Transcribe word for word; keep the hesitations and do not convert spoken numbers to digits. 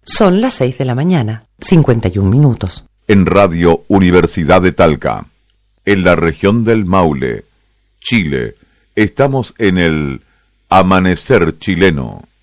Son las seis de la mañana, cincuenta y un minutos. En Radio Universidad de Talca, en la región del Maule, Chile, estamos en el Amanecer Chileno.